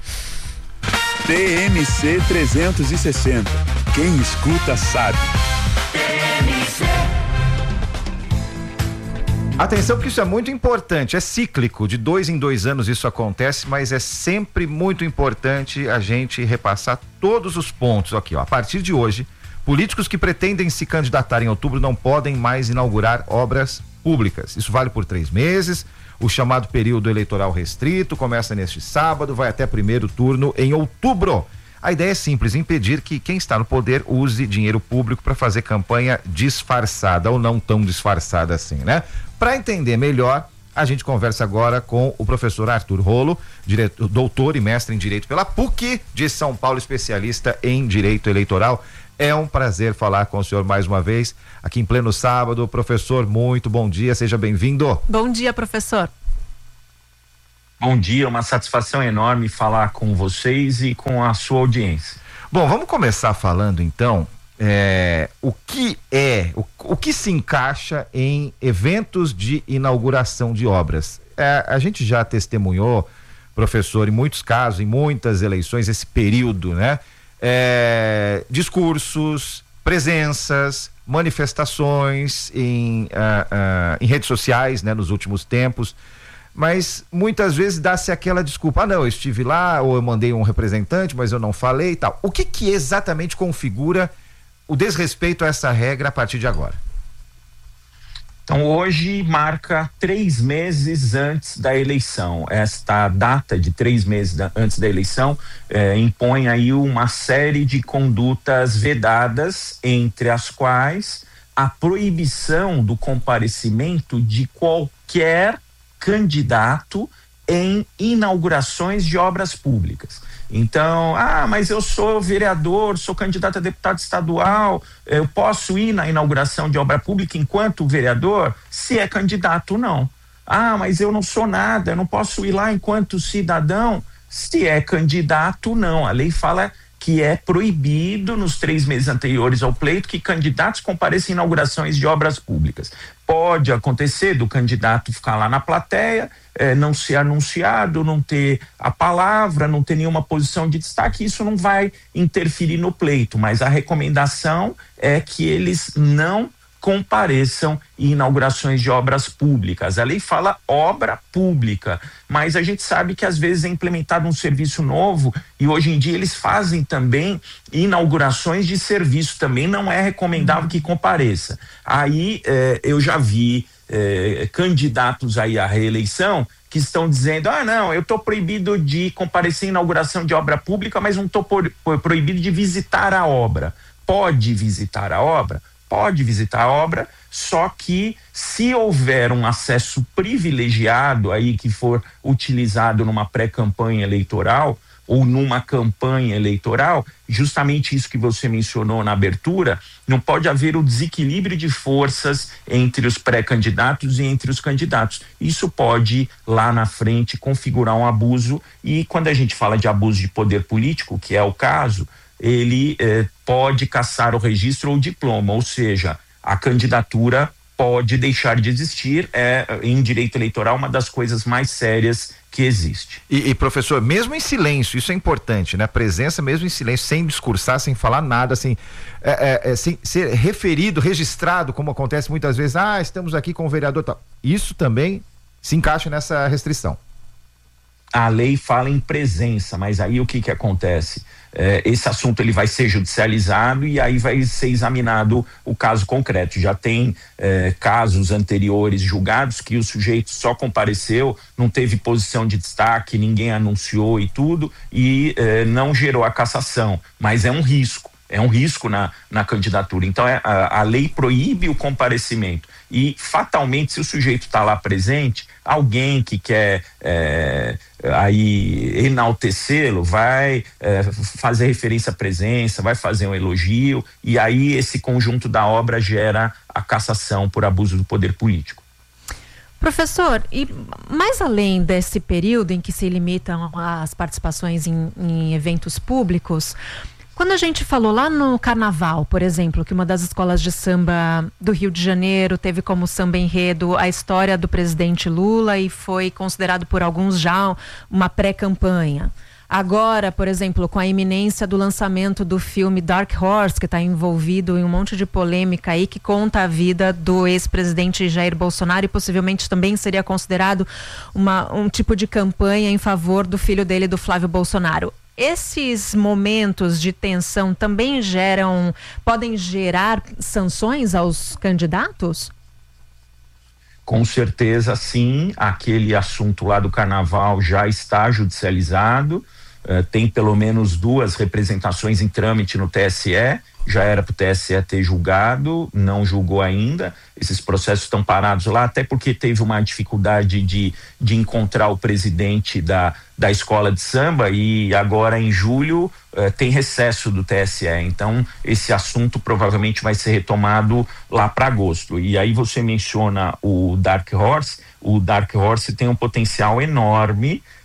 T M C trezentos e sessenta. Quem escuta sabe. Atenção que isso é muito importante, é cíclico, de dois em dois anos isso acontece, mas é sempre muito importante a gente repassar todos os pontos aqui, ó. A partir de hoje, políticos que pretendem se candidatar em outubro não podem mais inaugurar obras públicas. Isso vale por três meses. O chamado período eleitoral restrito começa neste sábado, vai até primeiro turno em outubro. A ideia é simples, impedir que quem está no poder use dinheiro público para fazer campanha disfarçada ou não tão disfarçada assim, né? Para entender melhor, a gente conversa agora com o professor Arthur Rolo, diretor, doutor e mestre em Direito pela P U C de São Paulo, especialista em Direito Eleitoral. É um prazer falar com o senhor mais uma vez, aqui em pleno sábado. Professor, muito bom dia, seja bem-vindo. Bom dia, professor. Bom dia, uma satisfação enorme falar com vocês e com a sua audiência. Bom, vamos começar falando então é, o que é, o, o que se encaixa em eventos de inauguração de obras. É, a gente já testemunhou, professor, em muitos casos, em muitas eleições, esse período, né? É, discursos, presenças, manifestações em, uh, uh, em redes sociais, né, nos últimos tempos, mas muitas vezes dá-se aquela desculpa, ah não, eu estive lá, ou eu mandei um representante, mas eu não falei e tal. O que que exatamente configura o desrespeito a essa regra a partir de agora? Então hoje marca três meses antes da eleição. Esta data de três meses da, antes da eleição eh, impõe aí uma série de condutas vedadas, entre as quais a proibição do comparecimento de qualquer candidato em inaugurações de obras públicas. Então, ah, mas eu sou vereador, sou candidato a deputado estadual, eu posso ir na inauguração de obra pública enquanto vereador? Se é candidato, não. Ah, mas eu não sou nada, eu não posso ir lá enquanto cidadão? Se é candidato, não. A lei fala que é proibido nos três meses anteriores ao pleito que candidatos compareçam em inaugurações de obras públicas. Pode acontecer do candidato ficar lá na plateia, eh, não ser anunciado, não ter a palavra, não ter nenhuma posição de destaque, isso não vai interferir no pleito, mas a recomendação é que eles não compareçam em inaugurações de obras públicas. A lei fala obra pública, mas a gente sabe que às vezes é implementado um serviço novo e hoje em dia eles fazem também inaugurações de serviço, também não é recomendável que compareça. Aí eh, eu já vi eh, candidatos aí à reeleição que estão dizendo, ah não, eu estou proibido de comparecer em inauguração de obra pública, mas não estou proibido de visitar a obra. Pode visitar a obra? Pode visitar a obra, só que se houver um acesso privilegiado aí que for utilizado numa pré-campanha eleitoral ou numa campanha eleitoral, justamente isso que você mencionou na abertura, não pode haver o desequilíbrio de forças entre os pré-candidatos e entre os candidatos. Isso pode, lá na frente, configurar um abuso e quando a gente fala de abuso de poder político, que é o caso, ele eh, pode cassar o registro ou o diploma, ou seja, a candidatura pode deixar de existir, é em direito eleitoral uma das coisas mais sérias que existe. E, e professor, mesmo em silêncio, isso é importante, né? Presença mesmo em silêncio, sem discursar, sem falar nada, sem, é, é, sem ser referido, registrado, como acontece muitas vezes, ah, estamos aqui com o vereador, tal. Isso também se encaixa nessa restrição. A lei fala em presença, mas aí o que que acontece? É, esse assunto ele vai ser judicializado e aí vai ser examinado o caso concreto. Já tem é, casos anteriores julgados que o sujeito só compareceu, não teve posição de destaque, ninguém anunciou e tudo, e é, não gerou a cassação, mas é um risco. É um risco na, na candidatura. Então, é, a, a lei proíbe o comparecimento. E, fatalmente, se o sujeito está lá presente, alguém que quer é, aí enaltecê-lo vai é, fazer referência à presença, vai fazer um elogio, e aí esse conjunto da obra gera a cassação por abuso do poder político. Professor, e mais além desse período em que se limitam as participações em, em eventos públicos, quando a gente falou lá no Carnaval, por exemplo, que uma das escolas de samba do Rio de Janeiro teve como samba enredo a história do presidente Lula e foi considerado por alguns já uma pré-campanha. Agora, por exemplo, com a iminência do lançamento do filme Dark Horse, que está envolvido em um monte de polêmica aí, que conta a vida do ex-presidente Jair Bolsonaro e possivelmente também seria considerado uma, um tipo de campanha em favor do filho dele, do Flávio Bolsonaro. Esses momentos de tensão também geram, podem gerar sanções aos candidatos? Com certeza, sim. Aquele assunto lá do Carnaval já está judicializado. Uh, tem pelo menos duas representações em trâmite no T S E. Já era para o T S E ter julgado, não julgou ainda. Esses processos estão parados lá, até porque teve uma dificuldade de, de encontrar o presidente da, da escola de samba e agora em julho eh, tem recesso do T S E. Então esse assunto provavelmente vai ser retomado lá para agosto. E aí você menciona o Dark Horse. O Dark Horse tem um potencial enorme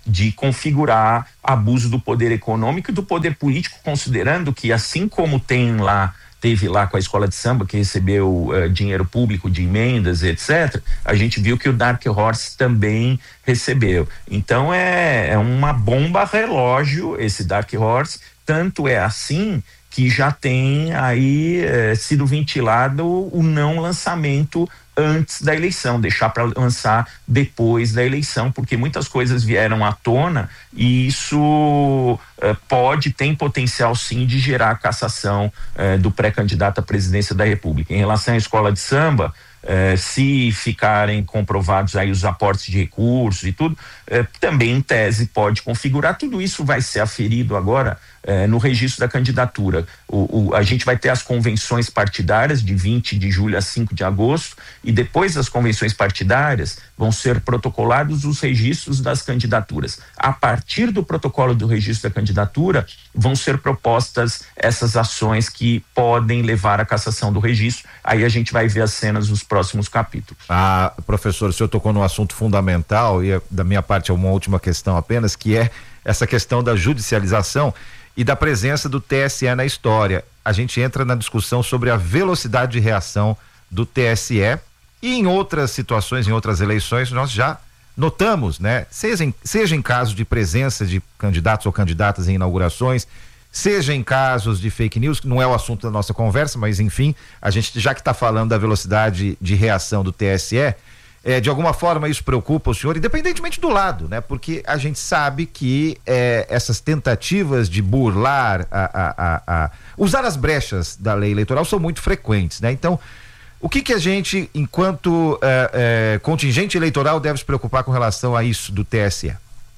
de configurar abuso do poder econômico e do poder político, considerando que, assim como tem lá teve lá com a escola de samba que recebeu uh, dinheiro público de emendas, etcétera, a gente viu que o Dark Horse também recebeu. Então é, é uma bomba relógio esse Dark Horse, tanto é assim que já tem aí eh, sido ventilado o não lançamento antes da eleição, deixar para lançar depois da eleição, porque muitas coisas vieram à tona e isso eh, pode, tem potencial sim de gerar cassação eh, do pré-candidato à presidência da República. Em relação à escola de samba, eh, se ficarem comprovados aí os aportes de recursos e tudo, eh, também em tese pode configurar, tudo isso vai ser aferido agora Eh, no registro da candidatura. O, o, a gente vai ter as convenções partidárias de vinte de julho a cinco de agosto e depois das convenções partidárias vão ser protocolados os registros das candidaturas. A partir do protocolo do registro da candidatura vão ser propostas essas ações que podem levar à cassação do registro. Aí a gente vai ver as cenas nos próximos capítulos. Ah, professor, o senhor tocou num assunto fundamental e da minha parte é uma última questão apenas, que é essa questão da judicialização e da presença do T S E na história. A gente entra na discussão sobre a velocidade de reação do T S E e em outras situações, em outras eleições, nós já notamos, né? Seja em, seja em casos de presença de candidatos ou candidatas em inaugurações, seja em casos de fake news, que não é o assunto da nossa conversa, mas enfim, a gente já que está falando da velocidade de reação do T S E, É, de alguma forma isso preocupa o senhor, independentemente do lado, né? Porque a gente sabe que é, essas tentativas de burlar, a, a, a, a, usar as brechas da lei eleitoral são muito frequentes, né? Então, o que que a gente, enquanto é, é, contingente eleitoral, deve se preocupar com relação a isso do T S E?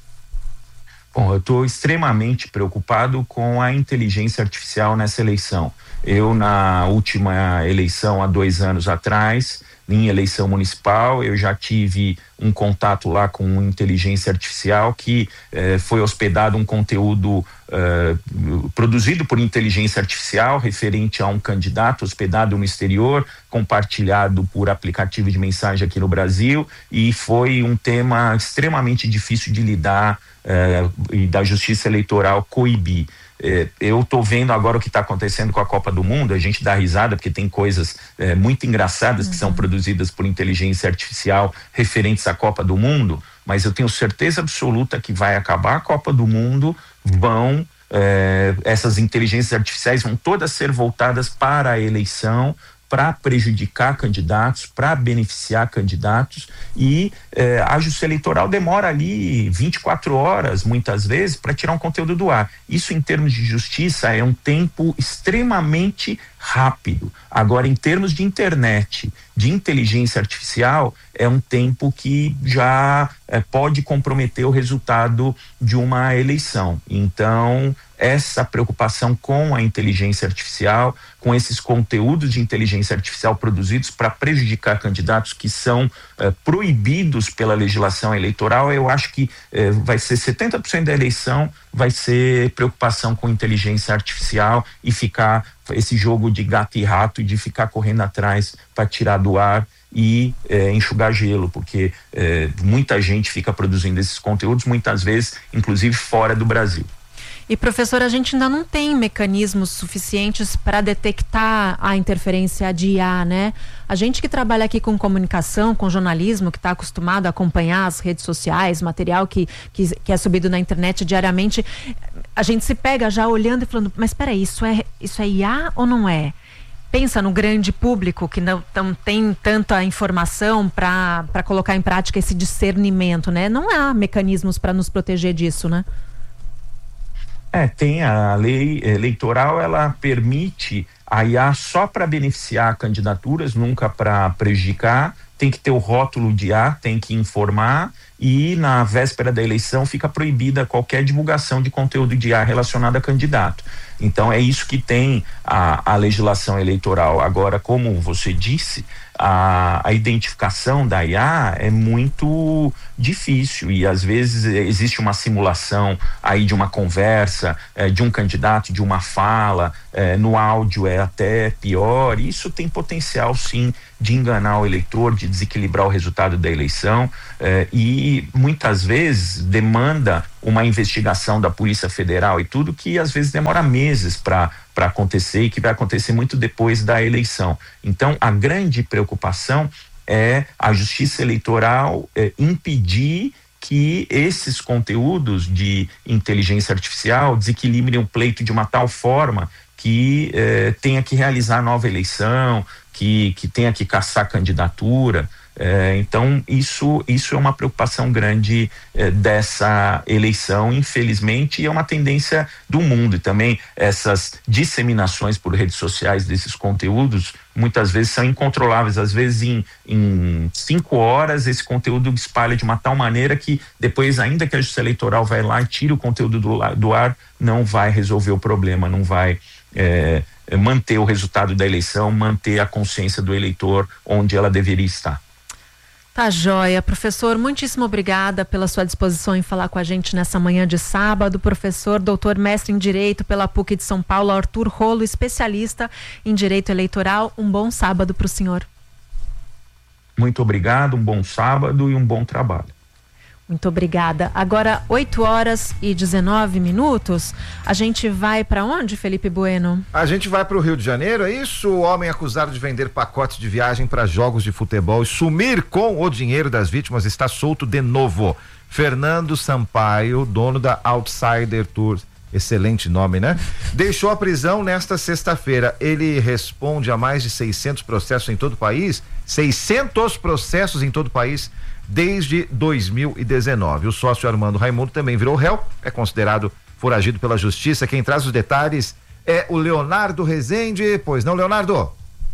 Bom, eu estou extremamente preocupado com a inteligência artificial nessa eleição. Eu, na última eleição, há dois anos atrás, em eleição municipal, eu já tive um contato lá com inteligência artificial que eh, foi hospedado um conteúdo eh, produzido por inteligência artificial referente a um candidato hospedado no exterior, compartilhado por aplicativo de mensagem aqui no Brasil, e foi um tema extremamente difícil de lidar eh, e da Justiça Eleitoral coibir. É, eu tô vendo agora o que está acontecendo com a Copa do Mundo, a gente dá risada porque tem coisas é, muito engraçadas uhum. que são produzidas por inteligência artificial referentes à Copa do Mundo, mas eu tenho certeza absoluta que vai acabar a Copa do Mundo, vão é, essas inteligências artificiais vão todas ser voltadas para a eleição, para prejudicar candidatos, para beneficiar candidatos, e eh, a Justiça Eleitoral demora ali vinte e quatro horas, muitas vezes, para tirar um conteúdo do ar. Isso, em termos de justiça, é um tempo extremamente rápido. Agora, em termos de internet, de inteligência artificial, é um tempo que já eh, pode comprometer o resultado de uma eleição. Então, essa preocupação com a inteligência artificial, com esses conteúdos de inteligência artificial produzidos para prejudicar candidatos que são eh, proibidos pela legislação eleitoral, eu acho que eh, vai ser setenta por cento da eleição, vai ser preocupação com inteligência artificial e ficar esse jogo de gato e rato e de ficar correndo atrás para tirar do ar e eh, enxugar gelo, porque eh, muita gente fica produzindo esses conteúdos, muitas vezes, inclusive fora do Brasil. E, professor, a gente ainda não tem mecanismos suficientes para detectar a interferência de I A, né? A gente que trabalha aqui com comunicação, com jornalismo, que está acostumado a acompanhar as redes sociais, material que, que, que é subido na internet diariamente, a gente se pega já olhando e falando, mas peraí, isso é, isso é I A ou não é? Pensa no grande público que não, não tem tanta informação para para colocar em prática esse discernimento, né? Não há mecanismos para nos proteger disso, né? É, tem a lei eleitoral, ela permite a I A só para beneficiar candidaturas, nunca para prejudicar. Tem que ter o rótulo de I A, tem que informar, e na véspera da eleição fica proibida qualquer divulgação de conteúdo de I A relacionado a candidato. Então é isso que tem a, a legislação eleitoral. Agora, como você disse, a, a identificação da I A é muito difícil e às vezes existe uma simulação aí de uma conversa, eh, de um candidato, de uma fala, eh, no áudio é até pior. Isso tem potencial sim de enganar o eleitor, de desequilibrar o resultado da eleição, eh, e que muitas vezes demanda uma investigação da Polícia Federal e tudo, que às vezes demora meses para para acontecer e que vai acontecer muito depois da eleição. Então, a grande preocupação é a Justiça Eleitoral é, impedir que esses conteúdos de inteligência artificial desequilibrem o pleito de uma tal forma que eh, tenha que realizar nova eleição, que, que tenha que caçar candidatura. Eh, então, isso, isso é uma preocupação grande eh, dessa eleição, infelizmente, e é uma tendência do mundo. E também essas disseminações por redes sociais desses conteúdos, muitas vezes são incontroláveis. Às vezes, em, em cinco horas, esse conteúdo espalha de uma tal maneira que depois, ainda que a Justiça Eleitoral vai lá e tire o conteúdo do, do ar, não vai resolver o problema, não vai é, manter o resultado da eleição, manter a consciência do eleitor onde ela deveria estar. Tá joia. Professor, muitíssimo obrigada pela sua disposição em falar com a gente nessa manhã de sábado. Professor, doutor mestre em Direito pela P U C de São Paulo, Arthur Rolo, especialista em Direito Eleitoral. Um bom sábado para o senhor. Muito obrigado, um bom sábado e um bom trabalho. Muito obrigada. Agora, oito horas e dezenove minutos. A gente vai para onde, Felipe Bueno? A gente vai para o Rio de Janeiro, é isso? O homem acusado de vender pacotes de viagem para jogos de futebol e sumir com o dinheiro das vítimas está solto de novo. Fernando Sampaio, dono da Outsider Tours, excelente nome, né? Deixou a prisão nesta sexta-feira. Ele responde a mais de seiscentos processos em todo o país, seiscentos processos em todo o país, desde dois mil e dezenove. O sócio Armando Raimundo também virou réu, é considerado foragido pela justiça. Quem traz os detalhes é o Leonardo Rezende. Pois não, Leonardo?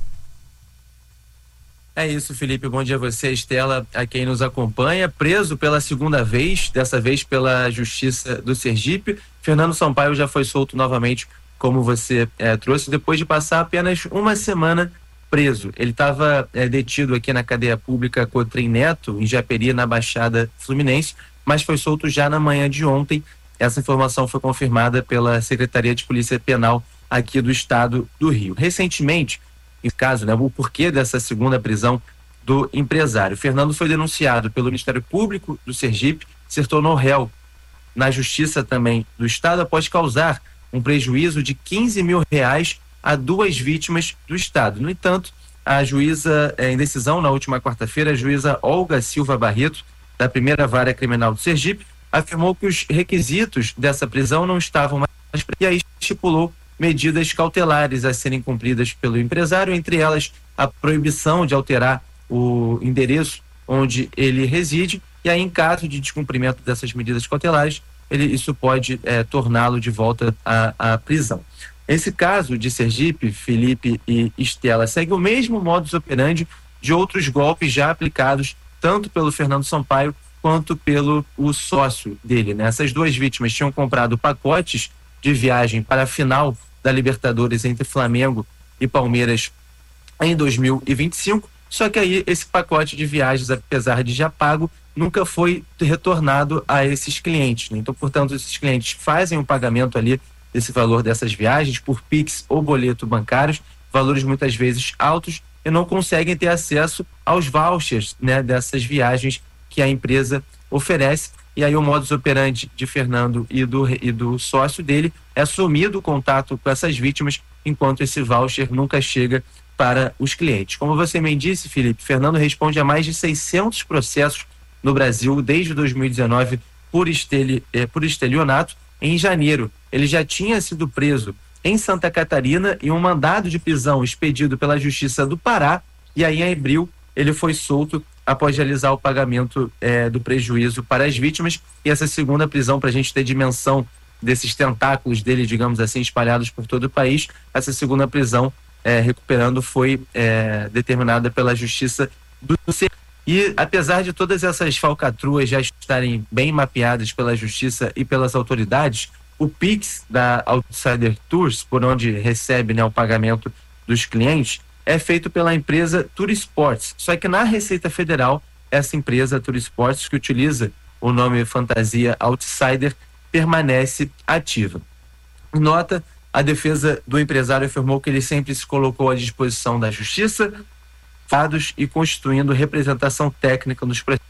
É isso, Felipe. Bom dia a você, Estela, a quem nos acompanha. Preso pela segunda vez, dessa vez pela Justiça do Sergipe, Fernando Sampaio já foi solto novamente, como você é, trouxe, depois de passar apenas uma semana preso. Ele estava é, detido aqui na cadeia pública Cotrim Neto, em Japeri, na Baixada Fluminense, mas foi solto já na manhã de ontem. Essa informação foi confirmada pela Secretaria de Polícia Penal aqui do estado do Rio. Recentemente, em caso, né, o porquê dessa segunda prisão do empresário. Fernando foi denunciado pelo Ministério Público do Sergipe, se tornou réu na Justiça também do estado após causar um prejuízo de quinze mil reais a duas vítimas do estado. No entanto, a juíza, em decisão na última quarta-feira, a juíza Olga Silva Barreto, da primeira vara criminal do Sergipe, afirmou que os requisitos dessa prisão não estavam mais e aí estipulou medidas cautelares a serem cumpridas pelo empresário, entre elas a proibição de alterar o endereço onde ele reside, e aí, em caso de descumprimento dessas medidas cautelares, ele, isso pode é, torná-lo de volta à, à prisão. Esse caso de Sergipe, Felipe e Estela, segue o mesmo modus operandi de outros golpes já aplicados tanto pelo Fernando Sampaio quanto pelo o sócio dele, né? Essas duas vítimas tinham comprado pacotes de viagem para a final da Libertadores entre Flamengo e Palmeiras em dois mil e vinte e cinco, só que aí esse pacote de viagens, apesar de já pago, nunca foi retornado a esses clientes, né? Então, portanto, esses clientes fazem o pagamento ali desse valor dessas viagens por Pix ou boleto bancários, valores muitas vezes altos, e não conseguem ter acesso aos vouchers, né, dessas viagens que a empresa oferece. E aí o modus operandi de Fernando e do, e do sócio dele é sumir do contato com essas vítimas enquanto esse voucher nunca chega para os clientes. Como você me disse, Felipe, Fernando responde a mais de seiscentos processos no Brasil desde dois mil e dezenove por, esteli, eh, por estelionato. Em janeiro, ele já tinha sido preso em Santa Catarina e um mandado de prisão expedido pela Justiça do Pará, e aí em abril ele foi solto após realizar o pagamento eh, do prejuízo para as vítimas. E essa segunda prisão, para a gente ter dimensão desses tentáculos dele, digamos assim, espalhados por todo o país, essa segunda prisão, eh, recuperando, foi eh, determinada pela Justiça do Sergipe. E apesar de todas essas falcatruas já estarem bem mapeadas pela Justiça e pelas autoridades, o Pix da Outsider Tours, por onde recebe, né, o pagamento dos clientes, é feito pela empresa Toursports. Só que na Receita Federal, essa empresa Toursports, que utiliza o nome fantasia Outsider, permanece ativa. Em nota, a defesa do empresário afirmou que ele sempre se colocou à disposição da Justiça e constituindo representação técnica nos processos.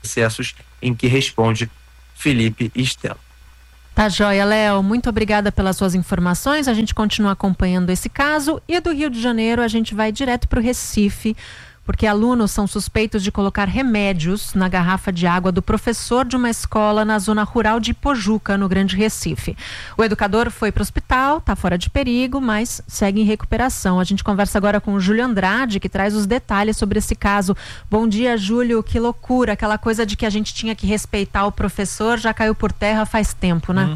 processos em que responde Felipe e Estela. Tá joia, Léo. Muito obrigada pelas suas informações. A gente continua acompanhando esse caso. E do Rio de Janeiro, a gente vai direto para o Recife, porque alunos são suspeitos de colocar remédios na garrafa de água do professor de uma escola na zona rural de Ipojuca, no Grande Recife. O educador foi para o hospital, está fora de perigo, mas segue em recuperação. A gente conversa agora com o Júlio Andrade, que traz os detalhes sobre esse caso. Bom dia, Júlio. Que loucura. Aquela coisa de que a gente tinha que respeitar o professor já caiu por terra faz tempo, né? Hum.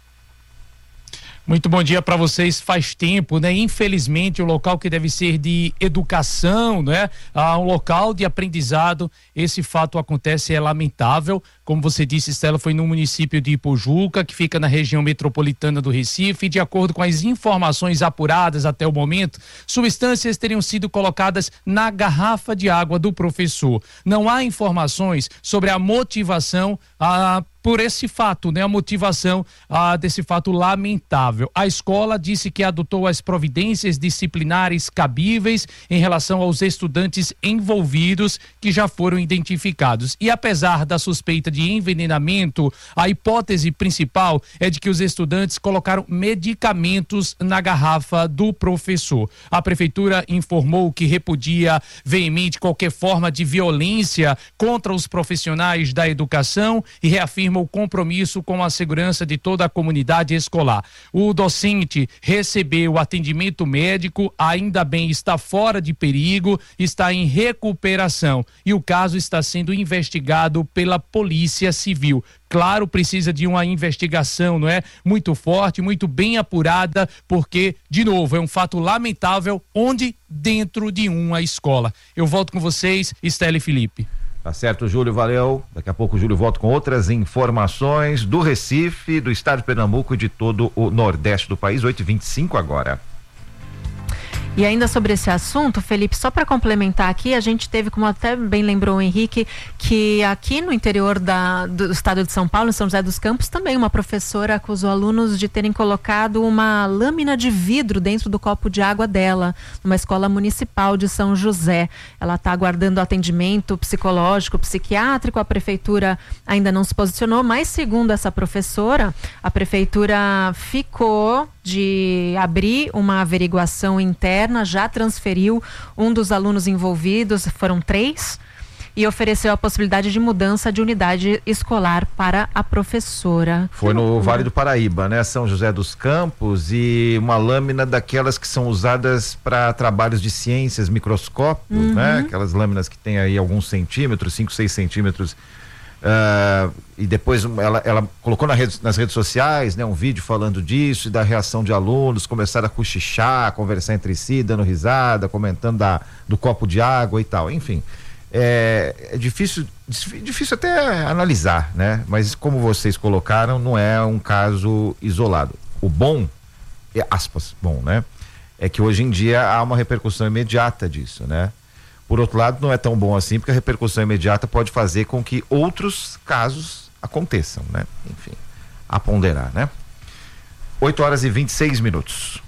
Muito bom dia para vocês. Faz tempo, né? Infelizmente, o local que deve ser de educação, né? Ah, um local de aprendizado. Esse fato acontece, é lamentável. Como você disse, Estela, foi no município de Ipojuca, que fica na região metropolitana do Recife. E de acordo com as informações apuradas até o momento, substâncias teriam sido colocadas na garrafa de água do professor. Não há informações sobre a motivação a por esse fato, né? A motivação ah, desse fato lamentável. A escola disse que adotou as providências disciplinares cabíveis em relação aos estudantes envolvidos que já foram identificados. E apesar da suspeita de envenenamento, a hipótese principal é de que os estudantes colocaram medicamentos na garrafa do professor. A prefeitura informou que repudia veemente qualquer forma de violência contra os profissionais da educação e reafirma o compromisso com a segurança de toda a comunidade escolar. O docente recebeu atendimento médico, ainda bem está fora de perigo, está em recuperação e o caso está sendo investigado pela Polícia Civil. Claro, precisa de uma investigação, não é? Muito forte, muito bem apurada, porque, de novo, é um fato lamentável onde dentro de uma escola. Eu volto com vocês, Estela e Felipe. Tá certo, Júlio, valeu. Daqui a pouco o Júlio volta com outras informações do Recife, do estado de Pernambuco e de todo o Nordeste do país. oito e vinte e cinco agora. E ainda sobre esse assunto, Felipe, só para complementar aqui, a gente teve, como até bem lembrou o Henrique, que aqui no interior da, do estado de São Paulo, em São José dos Campos, também uma professora acusou alunos de terem colocado uma lâmina de vidro dentro do copo de água dela, numa escola municipal de São José. Ela está aguardando atendimento psicológico, psiquiátrico, a prefeitura ainda não se posicionou, mas segundo essa professora, a prefeitura ficou de abrir uma averiguação interna, já transferiu um dos alunos envolvidos, foram três, e ofereceu a possibilidade de mudança de unidade escolar para a professora. Foi no Vale do Paraíba, né? São José dos Campos, e uma lâmina daquelas que são usadas para trabalhos de ciências, microscópio, uhum. né? Aquelas lâminas que tem aí alguns centímetros, cinco, seis centímetros. Uh, e depois ela, ela colocou na rede, nas redes sociais, né, um vídeo falando disso e da reação de alunos, começaram a cochichar, conversar entre si, dando risada, comentando da, do copo de água e tal, enfim, é, é difícil, difícil até analisar, né, mas como vocês colocaram, não é um caso isolado. O bom, é, aspas, bom, né, é que hoje em dia há uma repercussão imediata disso, né. Por outro lado, não é tão bom assim, porque a repercussão imediata pode fazer com que outros casos aconteçam, né? Enfim, a ponderar, né? oito horas e vinte e seis minutos.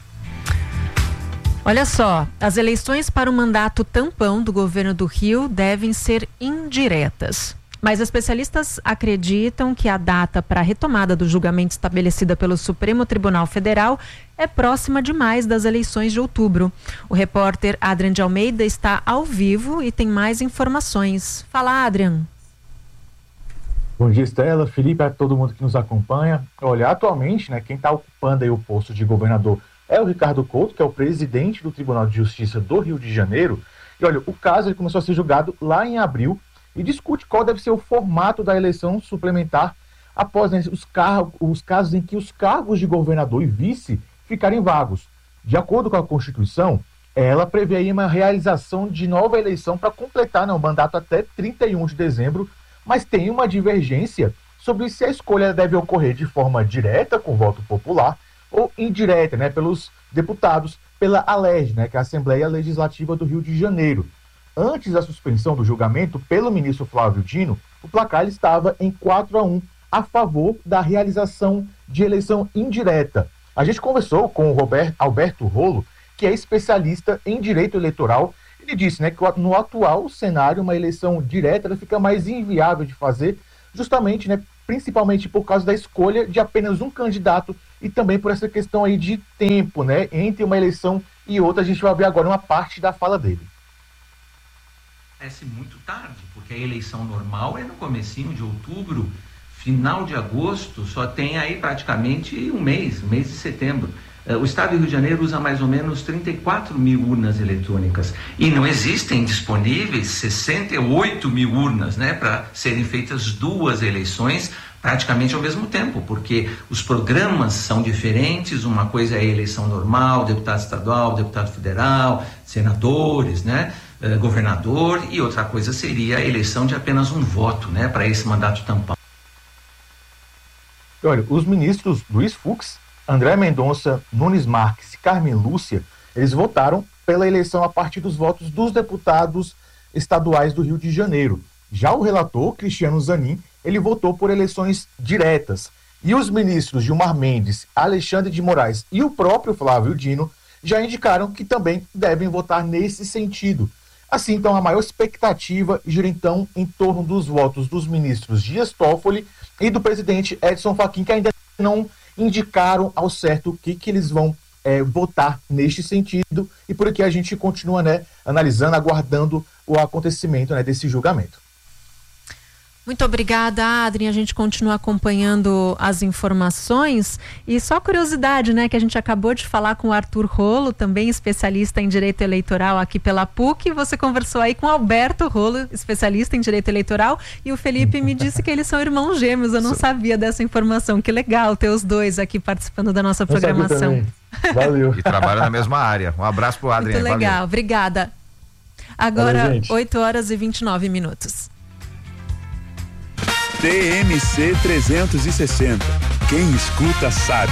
Olha só, as eleições para o mandato tampão do governo do Rio devem ser indiretas. Mas especialistas acreditam que a data para a retomada do julgamento estabelecida pelo Supremo Tribunal Federal é próxima demais das eleições de outubro. O repórter Adrian de Almeida está ao vivo e tem mais informações. Fala, Adrian. Bom dia, Estela, Felipe, a todo mundo que nos acompanha. Olha, atualmente, né, quem está ocupando aí o posto de governador é o Ricardo Couto, que é o presidente do Tribunal de Justiça do Rio de Janeiro. E olha, o caso ele começou a ser julgado lá em abril e discute qual deve ser o formato da eleição suplementar após, né, os, cargos, os casos em que os cargos de governador e vice ficarem vagos. De acordo com a Constituição, ela prevê aí uma realização de nova eleição para completar, né, o mandato até trinta e um de dezembro, mas tem uma divergência sobre se a escolha deve ocorrer de forma direta, com voto popular, ou indireta, né, pelos deputados, pela ALERJ, né, que é a Assembleia Legislativa do Rio de Janeiro. Antes da suspensão do julgamento pelo ministro Flávio Dino, o placar estava em quatro a um a favor da realização de eleição indireta. A gente conversou com o Robert, Alberto Rolo, que é especialista em direito eleitoral, e ele disse, né, que no atual cenário, uma eleição direta ela fica mais inviável de fazer, justamente, né, principalmente por causa da escolha de apenas um candidato e também por essa questão aí de tempo, né, entre uma eleição e outra. A gente vai ver agora uma parte da fala dele. Parece muito tarde, porque a eleição normal é no comecinho de outubro, final de agosto, só tem aí praticamente um mês, um mês de setembro. O estado do Rio de Janeiro usa mais ou menos trinta e quatro mil urnas eletrônicas e não existem disponíveis sessenta e oito mil urnas, né, para serem feitas duas eleições praticamente ao mesmo tempo, porque os programas são diferentes. Uma coisa é a eleição normal, deputado estadual, deputado federal, senadores, né, eh, governador, e outra coisa seria a eleição de apenas um voto, né, para esse mandato tampão. Olha, os ministros Luiz Fux, André Mendonça, Nunes Marques e Carmen Lúcia, eles votaram pela eleição a partir dos votos dos deputados estaduais do Rio de Janeiro. Já o relator, Cristiano Zanin, ele votou por eleições diretas. E os ministros Gilmar Mendes, Alexandre de Moraes e o próprio Flávio Dino já indicaram que também devem votar nesse sentido. Assim, então, a maior expectativa gira então em torno dos votos dos ministros Dias Toffoli e do presidente Edson Fachin, que ainda não indicaram ao certo o que, que eles vão é, votar neste sentido, e por aqui a gente continua, né, analisando, aguardando o acontecimento, né, desse julgamento. Muito obrigada, Adrien. A gente continua acompanhando as informações. E só curiosidade, né, que a gente acabou de falar com o Arthur Rolo, também especialista em direito eleitoral aqui pela P U C. Você conversou aí com o Alberto Rolo, especialista em direito eleitoral, e o Felipe me disse que eles são irmãos gêmeos. Eu não sabia dessa informação. Que legal ter os dois aqui participando da nossa programação. Valeu. E trabalham na mesma área. Um abraço pro Adrien. Muito legal, valeu. Obrigada. Agora, Valeu, oito horas e vinte e nove minutos. T M C trezentos e sessenta. Quem escuta sabe.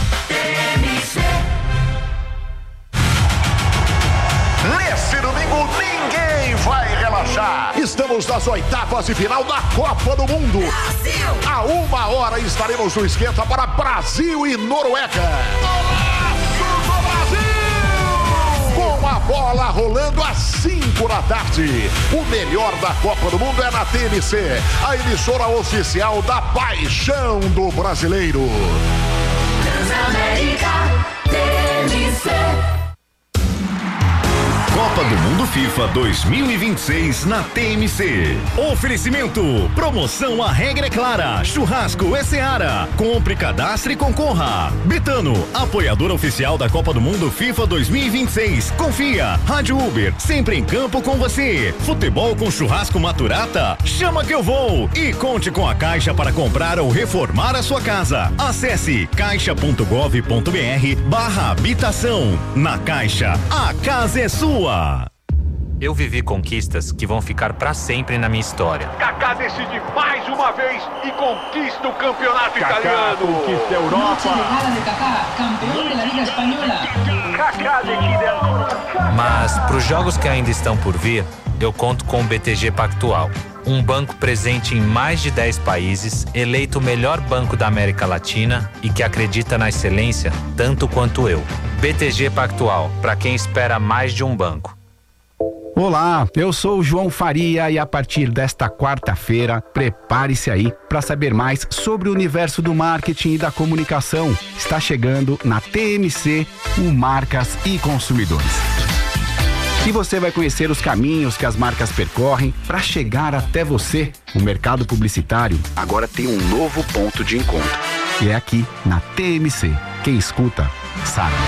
Nesse domingo ninguém vai relaxar. Estamos nas oitavas de final da Copa do Mundo. Brasil! A uma hora estaremos no esquenta para Brasil e Noruega. Com a bola rolando às cinco da tarde. O melhor da Copa do Mundo é na T M C, a emissora oficial da paixão do brasileiro. Transamérica T M C. Copa do Mundo FIFA dois mil e vinte e seis na T M C. Oferecimento, promoção A Regra é Clara, Churrasco é Seara. Compre, cadastre e concorra. Betano, apoiador oficial da Copa do Mundo FIFA dois mil e vinte e seis. Confia, Rádio Uber, sempre em campo com você. Futebol com churrasco Maturata? Chama que eu vou. E conte com a Caixa para comprar ou reformar a sua casa. Acesse caixa.gov.br barra habitação. Na Caixa, a casa é sua. Eu vivi conquistas que vão ficar pra sempre na minha história. Kaká decide mais uma vez e conquista o campeonato Kaká italiano. conquista a Europa. de Kaká, campeão da Liga Espanhola. Kaká decide agora. Mas pros jogos que ainda estão por vir, eu conto com o B T G Pactual. Um banco presente em mais de dez países, eleito o melhor banco da América Latina e que acredita na excelência tanto quanto eu. B T G Pactual, para quem espera mais de um banco. Olá, eu sou o João Faria e a partir desta quarta-feira, prepare-se aí para saber mais sobre o universo do marketing e da comunicação. Está chegando na T M C o Marcas e Consumidores. E você vai conhecer os caminhos que as marcas percorrem para chegar até você. O mercado publicitário agora tem um novo ponto de encontro. E é aqui na T M C. Quem escuta, sabe.